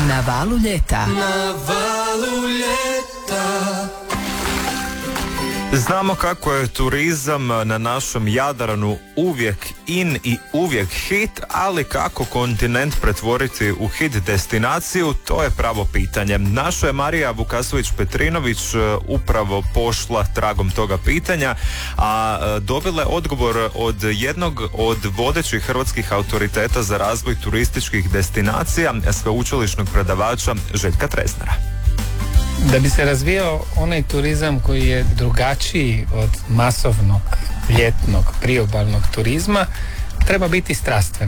Na valu ljeta. Na valu ljeta. Znamo kako je turizam na našem Jadranu uvijek in i uvijek hit, ali kako kontinent pretvoriti u hit destinaciju, to je pravo pitanje. Naša je Marija Vukasović-Petrinović upravo pošla tragom toga pitanja, a dobila je odgovor od jednog od vodećih hrvatskih autoriteta za razvoj turističkih destinacija, sveučilišnog predavača Željka Treznera. Da bi se razvijao onaj turizam koji je drugačiji od masovnog, ljetnog, priobalnog turizma, treba biti strastven.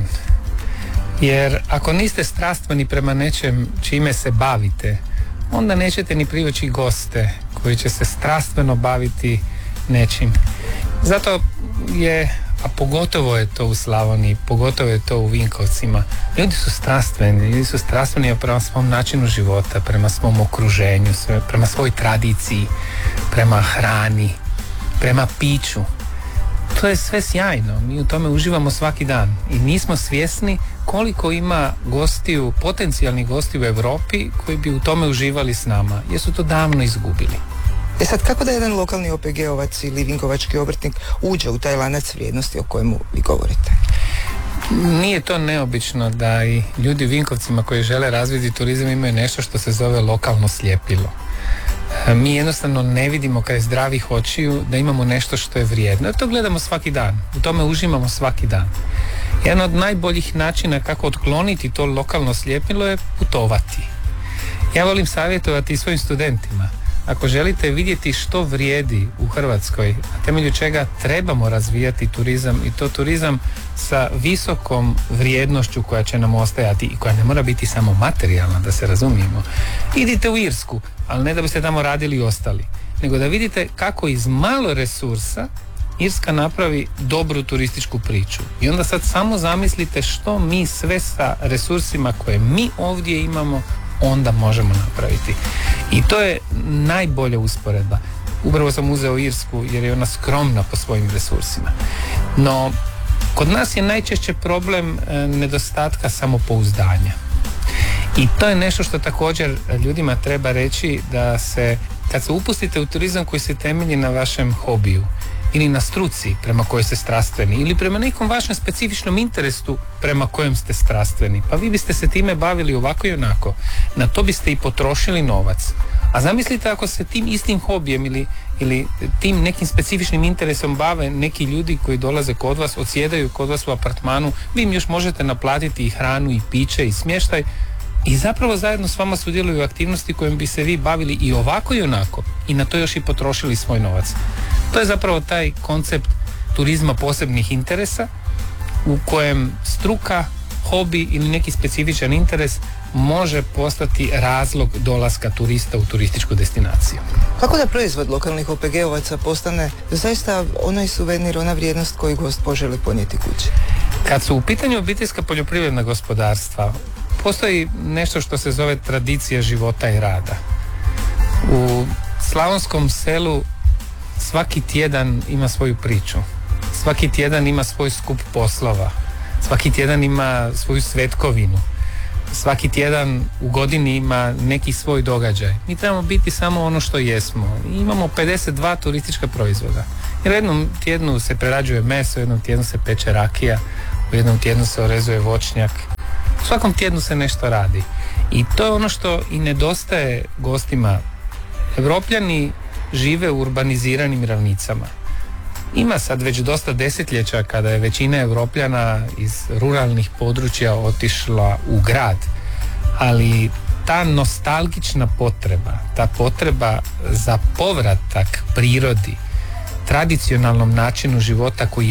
Jer ako niste strastveni prema nečem čime se bavite, onda nećete ni privući goste koji će se strastveno baviti nečim. Zato je, a pogotovo je to u Slavoniji, pogotovo je to u Vinkovcima, ljudi su strastveni prema svom načinu života, prema svom okruženju, prema svojoj tradiciji, prema hrani, prema piću. To je sve sjajno, mi u tome uživamo svaki dan i nismo svjesni koliko ima gostiju, potencijalnih gostiju u Europi koji bi u tome uživali s nama, jer su to davno izgubili. Sad, kako da jedan lokalni OPG-ovac ili vinkovački obrtnik uđe u taj lanac vrijednosti o kojemu vi govorite? Nije to neobično da i ljudi u Vinkovcima koji žele razviti turizam imaju nešto što se zove lokalno sljepilo. Mi jednostavno ne vidimo kraj zdravih očiju da imamo nešto što je vrijedno. To gledamo svaki dan, u tome uživamo svaki dan. Jedan od najboljih načina kako otkloniti to lokalno sljepilo je putovati. Ja volim savjetovati svojim studentima. Ako želite vidjeti što vrijedi u Hrvatskoj, na temelju čega trebamo razvijati turizam, i to turizam sa visokom vrijednošću koja će nam ostajati i koja ne mora biti samo materijalna, da se razumijemo, idite u Irsku, ali ne da biste tamo radili i ostali, nego da vidite kako iz malo resursa Irska napravi dobru turističku priču. I onda sad samo zamislite što mi sve sa resursima koje mi ovdje imamo onda možemo napraviti. I to je najbolja usporedba. Upravo sam uzeo Irsku jer je ona skromna po svojim resursima. No, kod nas je najčešće problem nedostatka samopouzdanja. I to je nešto što također ljudima treba reći, da se, kad se upustite u turizam koji se temelji na vašem hobiju ili na struci prema kojoj ste strastveni ili prema nekom vašem specifičnom interesu prema kojem ste strastveni, pa vi biste se time bavili ovako i onako, na to biste i potrošili novac. A zamislite ako se tim istim hobijem ili tim nekim specifičnim interesom bave neki ljudi koji dolaze kod vas, odsjedaju kod vas u apartmanu, vi im još možete naplatiti i hranu i piće i smještaj i zapravo zajedno s vama sudjeluju u aktivnosti kojim bi se vi bavili i ovako i onako i na to još i potrošili svoj novac. To je zapravo taj koncept turizma posebnih interesa u kojem struka, hobi ili neki specifičan interes može postati razlog dolaska turista u turističku destinaciju. Kako da proizvod lokalnih OPG-ovaca postane zaista onaj suvenir, ona vrijednost koju gost poželi ponijeti kući? Kad su u pitanju obiteljska poljoprivredna gospodarstva, postoji nešto što se zove tradicija života i rada. U slavonskom selu svaki tjedan ima svoju priču. Svaki tjedan ima svoj skup poslova. Svaki tjedan ima svoju svetkovinu. Svaki tjedan u godini ima neki svoj događaj. Mi trebamo biti samo ono što jesmo. Imamo 52 turistička proizvoda. Jer u jednom tjednu se prerađuje meso, u jednom tjednu se peče rakija, u jednom tjednu se orezuje voćnjak. U svakom tjednu se nešto radi. I to je ono što i nedostaje gostima. Evropljani žive u urbaniziranim ravnicama. Ima sad već dosta desetljeća kada je većina Evropljana iz ruralnih područja otišla u grad, ali ta nostalgična potreba, ta potreba za povratak prirodi, tradicionalnom načinu života koji